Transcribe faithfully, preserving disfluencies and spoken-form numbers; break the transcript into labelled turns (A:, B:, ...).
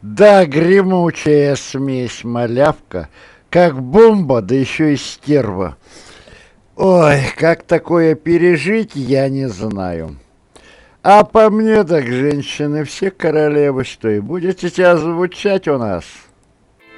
A: Да, гремучая смесь, малявка, как бомба, да еще и стерва. Ой, как такое пережить, я не знаю. А по мне так женщины все королевы, что и будете тебя звучать у нас.